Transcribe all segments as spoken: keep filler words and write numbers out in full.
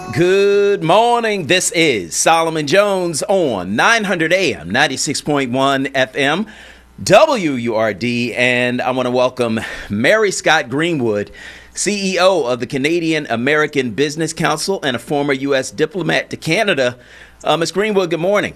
Good morning. This is Solomon Jones on nine hundred A M, ninety-six point one F M, W U R D, and I want to welcome Mary Scott Greenwood, C E O of the Canadian American Business Council and a former U S diplomat to Canada. Uh, Miz Greenwood, good morning.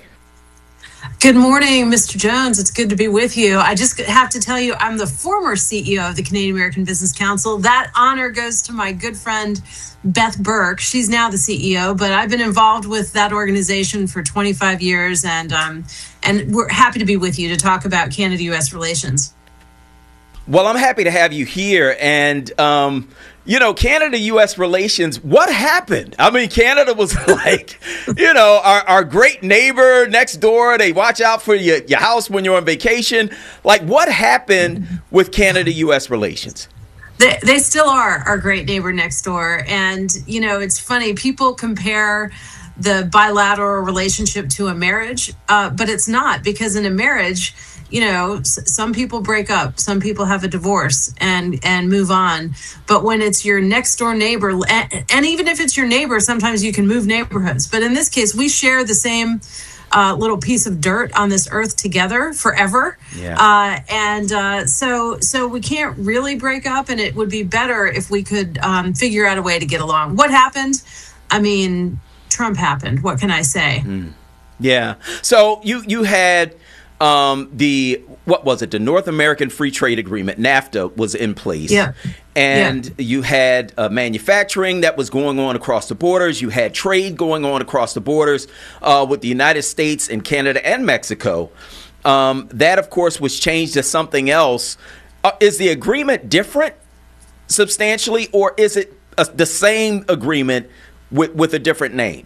Good morning, Mister Jones. It's good to be with you. I just have to tell you, I'm the former C E O of the Canadian American Business Council. That honor goes to my good friend, Beth Burke. She's now the C E O, but I've been involved with that organization for twenty-five years, and um, and we're happy to be with you to talk about Canada-U S relations. Well, I'm happy to have you here. And, um, you know, Canada-U S relations, what happened? I mean, Canada was like, you know, our, our great neighbor next door. They watch out for your, your house when you're on vacation. Like, what happened with Canada-U S relations? They, they still are our great neighbor next door. And, you know, it's funny. People compare the bilateral relationship to a marriage, uh, but it's not, because in a marriage, you know, s- some people break up, some people have a divorce and, and move on. But when it's your next door neighbor, and, and even if it's your neighbor, sometimes you can move neighborhoods. But in this case, we share the same uh, little piece of dirt on this earth together forever. Yeah. Uh, and uh, so so we can't really break up, and it would be better if we could um, figure out a way to get along. What happened? I mean, Trump happened. What can I say? Mm. Yeah. So you, you had... Um, the, what was it? The North American Free Trade Agreement, NAFTA, was in place. Yeah. And yeah. you had uh, manufacturing that was going on across the borders. You had trade going on across the borders uh, with the United States and Canada and Mexico. Um, that, of course, was changed to something else. Uh, is the agreement different substantially, or is it a, the same agreement with, with a different name?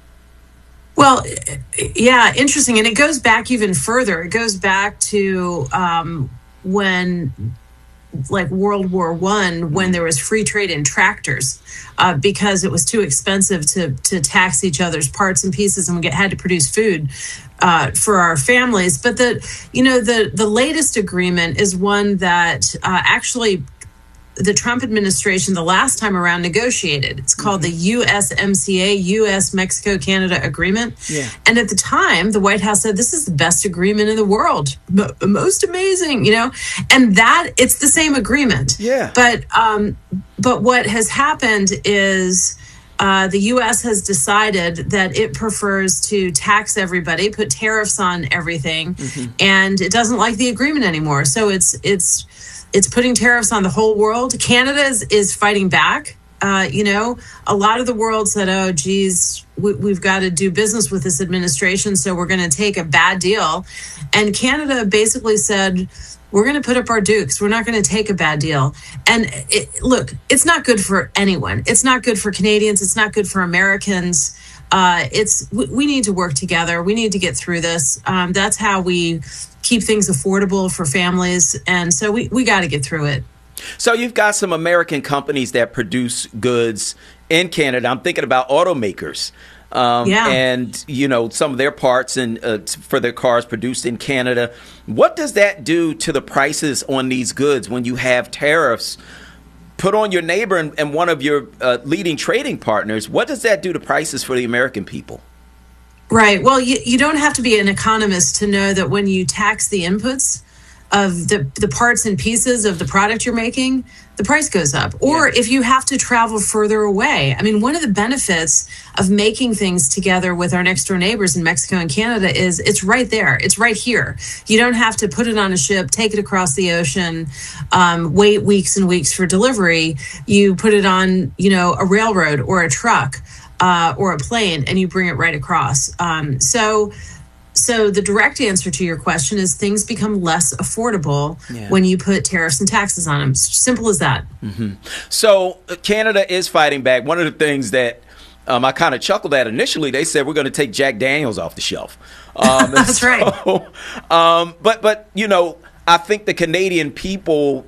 Well, yeah, interesting. And it goes back even further. It goes back to um, when, like World War One, when there was free trade in tractors, uh, because it was too expensive to to tax each other's parts and pieces, and we get, had to produce food uh, for our families. But the, you know, the the latest agreement is one that uh, actually the Trump administration, the last time around, negotiated. It's called the U S M C A, U S Mexico Canada Agreement. Yeah. And at the time, the White House said, this is the best agreement in the world. M- most amazing, you know? And that, it's the same agreement. Yeah. But, um, but what has happened is uh, the U S has decided that it prefers to tax everybody, put tariffs on everything, mm-hmm. and it doesn't like the agreement anymore. So it's, it's, It's putting tariffs on the whole world. Canada is, is fighting back. Uh, you know, a lot of the world said, oh, geez, we, we've got to do business with this administration, so we're going to take a bad deal. And Canada basically said, we're going to put up our dukes. We're not going to take a bad deal. And it, look, it's not good for anyone. It's not good for Canadians. It's not good for Americans. Uh, it's we, we need to work together. We need to get through this. Um, that's how we keep things affordable for families. And so we, we got to get through it. So you've got some American companies that produce goods in Canada. I'm thinking about automakers. Um, yeah. And, you know, some of their parts and uh, for their cars produced in Canada. What does that do to the prices on these goods when you have tariffs put on your neighbor and, and one of your uh, leading trading partners? What does that do to prices for the American people? Right. Well, you, you don't have to be an economist to know that when you tax the inputs of the, the parts and pieces of the product you're making, the price goes up. Or Yeah. if you have to travel further away. I mean, one of the benefits of making things together with our next door neighbors in Mexico and Canada is it's right there. It's right here. You don't have to put it on a ship, take it across the ocean, um, wait weeks and weeks for delivery. You put it on, you know, a railroad or a truck. Uh, or a plane, and you bring it right across. Um, so, so the direct answer to your question is things become less affordable Yeah. when you put tariffs and taxes on them. Simple as that. Mm-hmm. So uh, Canada is fighting back. One of the things that um, I kind of chuckled at initially, they said we're going to take Jack Daniels off the shelf. Um, That's so, right. Um, but but you know, I think the Canadian people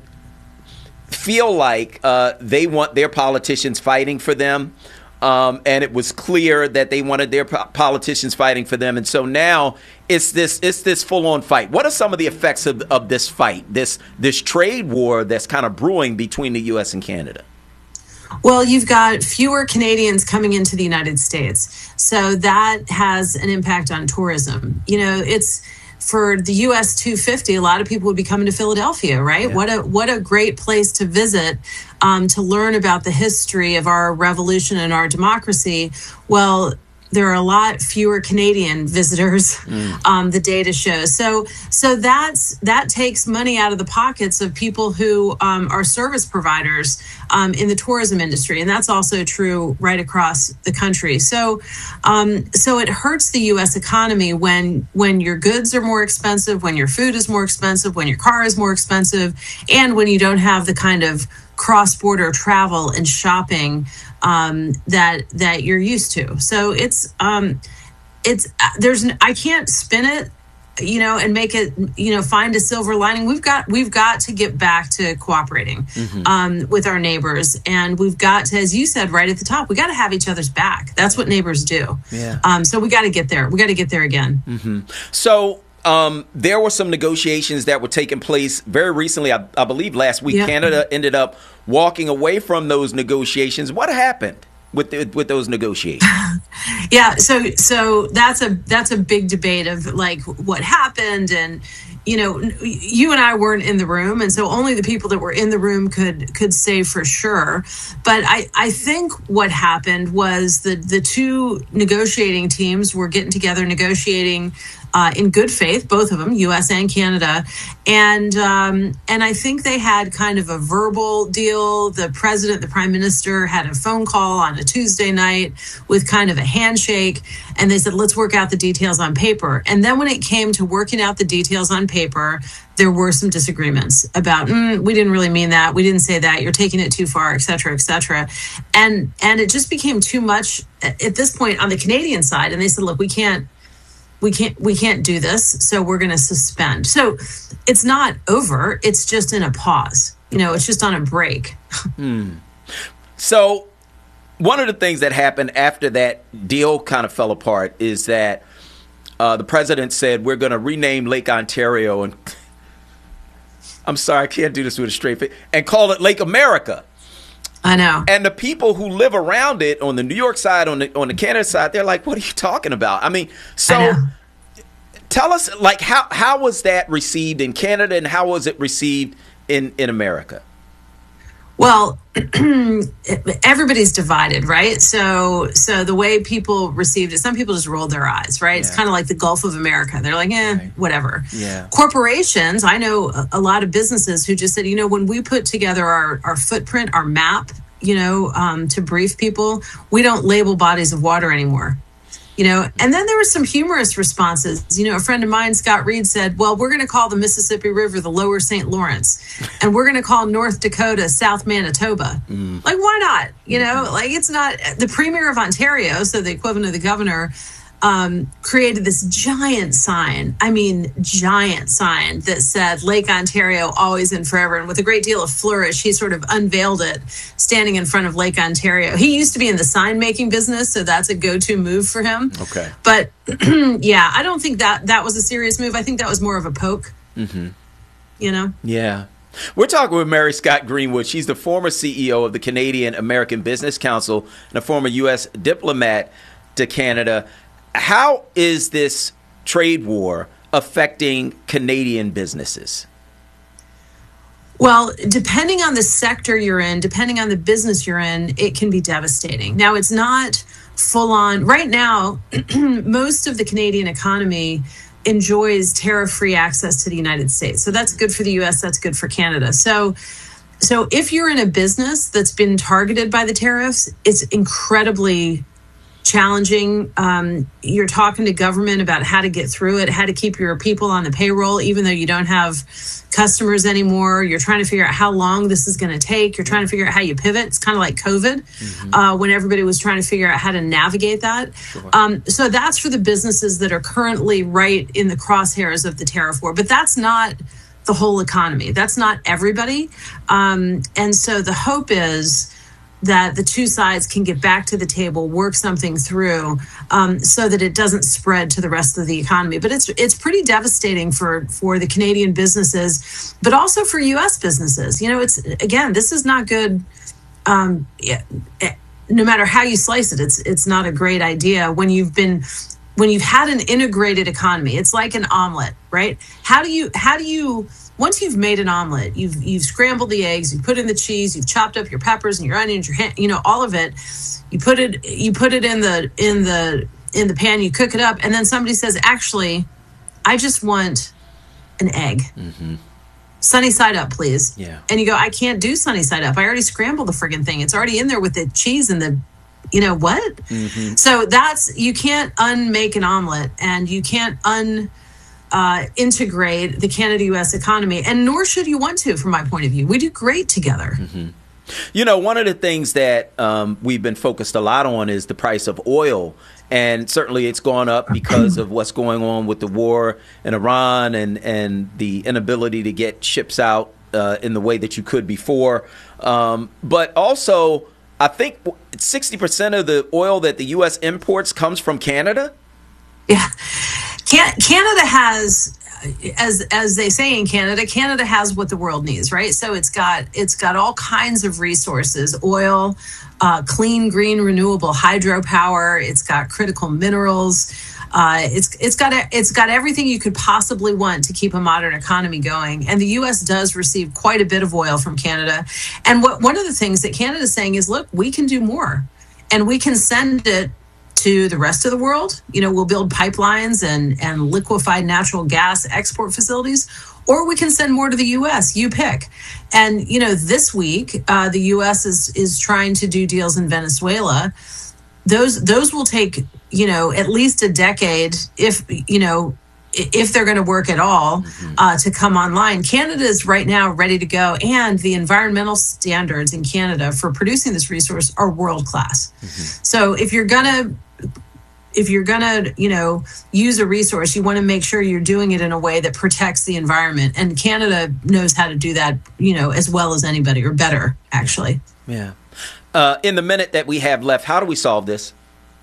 feel like uh, they want their politicians fighting for them. Um, and it was clear that they wanted their po- politicians fighting for them. And so now it's this it's this full-on fight. What are some of the effects of, of this fight, this this trade war that's kind of brewing between the U S and Canada? Well, you've got fewer Canadians coming into the United States. So that has an impact on tourism. You know, it's for the U S two fifty, a lot of people would be coming to Philadelphia, right? Yeah. What a what a great place to visit, um, to learn about the history of our revolution and our democracy. Well, there are a lot fewer Canadian visitors, mm. um, the data shows. So, so that's that takes money out of the pockets of people who um, are service providers um, in the tourism industry, and that's also true right across the country. So, um, so it hurts the U S economy when when your goods are more expensive, when your food is more expensive, when your car is more expensive, and when you don't have the kind of cross-border travel and shopping um, that that you're used to. So it's um, it's there's I can't spin it, you know, and make it, you know, find a silver lining. We've got we've got to get back to cooperating mm-hmm. um, with our neighbors, and we've got to, as you said right at the top, we got to have each other's back. That's what neighbors do. Yeah. Um, so we got to get there. We got to get there again. Mm-hmm. So. Um, there were some negotiations that were taking place very recently. I, I believe last week, yep. Canada ended up walking away from those negotiations. What happened with the, with those negotiations? yeah, so so that's a that's a big debate of like what happened, and you know, you and I weren't in the room, and so only the people that were in the room could could say for sure. But I, I think what happened was the the two negotiating teams were getting together, negotiating Uh, in good faith, both of them, U S and Canada, and um, and I think they had kind of a verbal deal. The president, the prime minister, had a phone call on a Tuesday night with kind of a handshake, and they said, "Let's work out the details on paper." And then when it came to working out the details on paper, there were some disagreements about, mm, we didn't really mean that, we didn't say that, you're taking it too far, et cetera, et cetera, and and it just became too much at this point on the Canadian side. And they said, "Look, we can't." We can't we can't do this, so we're going to suspend. So it's not over. It's just in a pause. You know, it's just on a break. hmm. So one of the things that happened after that deal kind of fell apart is that uh, the president said, we're going to rename Lake Ontario, and I'm sorry, I can't do this with a straight face, and call it Lake America. I know. And the people who live around it on the New York side, on the on the Canada side, they're like, what are you talking about? I mean, so I know. Tell us, like, how, how was that received in Canada, and how was it received in, in America? Well, everybody's divided, right? So so the way people received it, some people just rolled their eyes, right? Yeah. It's kind of like the Gulf of America. They're like, eh, right. whatever. Yeah. Corporations, I know a, a lot of businesses who just said, you know, when we put together our, our footprint, our map, you know, um, to brief people, we don't label bodies of water anymore. You know, and then there were some humorous responses. You know, a friend of mine, Scott Reed, said, well, we're going to call the Mississippi River the Lower Saint Lawrence, and we're going to call North Dakota South Manitoba. Mm. Like, why not? You know, like, it's not the Premier of Ontario, so the equivalent of the governor, um, created this giant sign. I mean, giant sign that said Lake Ontario, always and forever. And with a great deal of flourish, he sort of unveiled it standing in front of Lake Ontario. He used to be in the sign making business, so that's a go-to move for him. Okay. But yeah, I don't think that that was a serious move. I think that was more of a poke, mm-hmm. you know? Yeah. We're talking with Mary Scott Greenwood. She's the former C E O of the Canadian American Business Council and a former U S diplomat to Canada. How is this trade war affecting Canadian businesses? Well, depending on the sector you're in, depending on the business you're in, it can be devastating. Now, it's not full on. Right now, most of the Canadian economy enjoys tariff-free access to the United States. So that's good for the U S, that's good for Canada. So so if you're in a business that's been targeted by the tariffs, it's incredibly challenging. Um, you're talking to government about how to get through it, how to keep your people on the payroll, even though you don't have customers anymore. You're trying to figure out how long this is going to take. You're trying to figure out how you pivot. It's kind of like COVID, mm-hmm. uh, when everybody was trying to figure out how to navigate that. Sure. Um, so that's for the businesses that are currently right in the crosshairs of the tariff war. But that's not the whole economy. That's not everybody. Um, and so the hope is that the two sides can get back to the table, work something through, um, so that it doesn't spread to the rest of the economy. But it's it's pretty devastating for, for the Canadian businesses, but also for U S businesses. You know, it's again, this is not good um, yeah, no matter how you slice it, it's it's not a great idea when you've been when you've had an integrated economy. It's like an omelet, right? How do you how do you once you've made an omelet, you've you've scrambled the eggs, you put in the cheese, you've chopped up your peppers and your onions, your you know all of it. You put it you put it in the in the in the pan, you cook it up, and then somebody says, "Actually, I just want an egg." Mm-hmm. Sunny side up, please. Yeah. And you go, "I can't do sunny side up. I already scrambled the friggin' thing. It's already in there with the cheese and the, you know what?" Mm-hmm. So that's, you can't unmake an omelet, and you can't un uh, integrate the Canada U S economy, and nor should you want to, from my point of view. We do great together. Mm-hmm. You know, one of the things that um, we've been focused a lot on is the price of oil. And certainly it's gone up because of what's going on with the war in Iran and, and the inability to get ships out uh, in the way that you could before. Um, but also, I think sixty percent of the oil that the U S imports comes from Canada. Yeah. Can- Canada has, as as they say in Canada, Canada has what the world needs, right? So it's got it's got all kinds of resources, oil, uh, clean, green, renewable hydropower. It's got critical minerals. Uh, it's it's got it's got everything you could possibly want to keep a modern economy going. And the U S does receive quite a bit of oil from Canada. And what one of the things that Canada is saying is, look, we can do more, and we can send it to the rest of the world. You know, we'll build pipelines and, and liquefied natural gas export facilities, or we can send more to the U S. You pick. And, you know, this week, uh, the U S is is trying to do deals in Venezuela. Those those will take, you know, at least a decade, if, you know, if they're going to work at all, mm-hmm. uh, to come online. Canada is right now ready to go, and the environmental standards in Canada for producing this resource are world class. Mm-hmm. So if you're going to if you're going to, you know, use a resource, you want to make sure you're doing it in a way that protects the environment. And Canada knows how to do that, you know, as well as anybody, or better, actually. Yeah. Uh, in the minute that we have left, how do we solve this?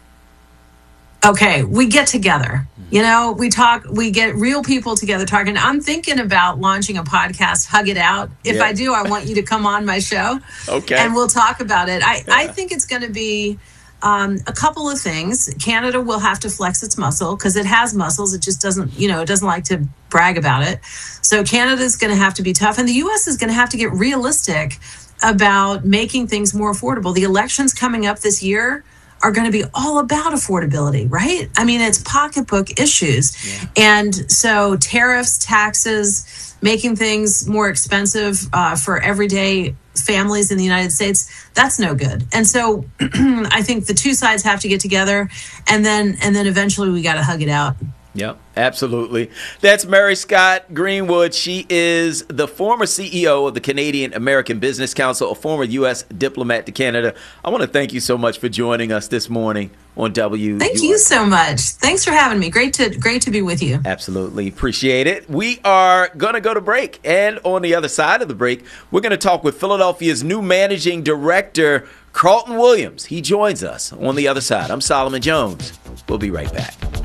Okay, we get together. You know, we talk, we get real people together talking. I'm thinking about launching a podcast, Hug It Out. If yeah. I do, I want you to come on my show. Okay. And we'll talk about it. I, yeah. I think it's going to be um, a couple of things. Canada will have to flex its muscle because it has muscles. It just doesn't, you know, it doesn't like to brag about it. So Canada's going to have to be tough. And the U S is going to have to get realistic about making things more affordable. The elections coming up this year are going to be all about affordability, right? I mean, it's pocketbook issues. Yeah. And so tariffs, taxes, making things more expensive uh, for everyday families in the United States, that's no good. And so I think the two sides have to get together, and then and then eventually we got to hug it out. Yep, absolutely. That's Mary Scott Greenwood. She is the former C E O of the Canadian American Business Council, a former U S diplomat to Canada. I want to thank you so much for joining us this morning on W. Thank you so much. Thanks for having me. Great to great to be with you. Absolutely. Appreciate it. We are going to go to break. And on the other side of the break, we're going to talk with Philadelphia's new managing director, Carlton Williams. He joins us on the other side. I'm Solomon Jones. We'll be right back.